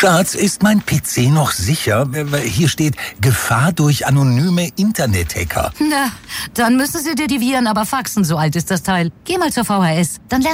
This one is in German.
Schatz, ist mein PC noch sicher? Hier steht Gefahr durch anonyme Internet-Hacker. Na, dann müssen sie dir die Viren aber faxen, so alt ist das Teil. Geh mal zur VHS, dann